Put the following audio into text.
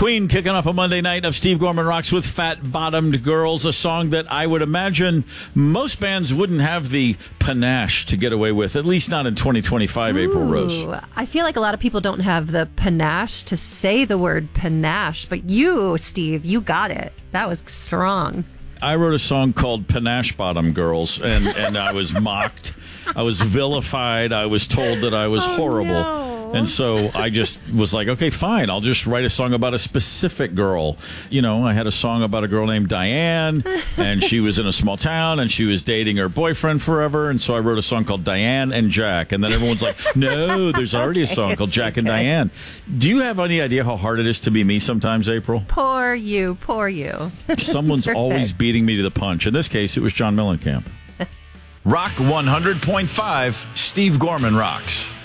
Queen kicking off a Monday night of Steve Gorman Rocks with Fat Bottomed Girls, a song that I would imagine most bands wouldn't have the panache to get away with, at least not in 2025, April Rose. I feel like a lot of people don't have the panache to say the word panache, but you, Steve, you got it. That was strong. I wrote a song called Panache Bottom Girls, and I was mocked. I was vilified. I was told that I was horrible. No. And so I just was like, okay, fine. I'll just write a song about a specific girl. You know, I had a song about a girl named Diane, and she was in a small town, and she was dating her boyfriend forever. And so I wrote a song called Diane and Jack. And then everyone's like, no, there's already a song called Jack and Diane. Do you have any idea how hard it is to be me sometimes, April? Poor you, poor you. Someone's always beating me to the punch. In this case, it was John Mellencamp. Rock 100.5, Steve Gorman Rocks.